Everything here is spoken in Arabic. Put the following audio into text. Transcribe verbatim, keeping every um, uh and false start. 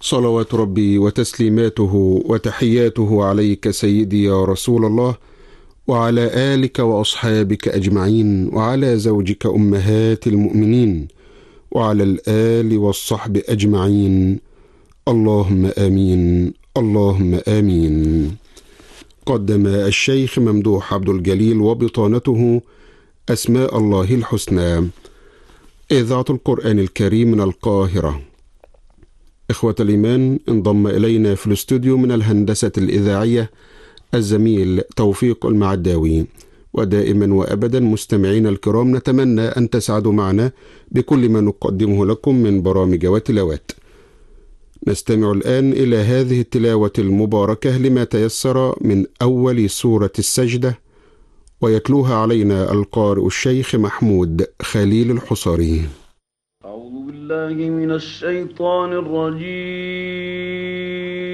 صلوات ربي وتسليماته وتحياته عليك سيدي يا رسول الله، وعلى آلك وأصحابك أجمعين، وعلى زوجك أمهات المؤمنين، وعلى الآل والصحب أجمعين، اللهم آمين اللهم آمين. قدم الشيخ ممدوح عبد الجليل وبطانته أسماء الله الحسنى، إذاعة القرآن الكريم من القاهرة. إخوة الإيمان، انضم إلينا في الاستوديو من الهندسة الإذاعية الزميل توفيق المعداوي. ودائما وأبدا مستمعين الكرام، نتمنى أن تسعدوا معنا بكل ما نقدمه لكم من برامج وتلاوات. نستمع الآن إلى هذه التلاوة المباركة لما تيسر من أول سورة السجدة، ويتلوها علينا القارئ الشيخ محمود خليل الحصري. أعوذ بالله من الشيطان الرجيم.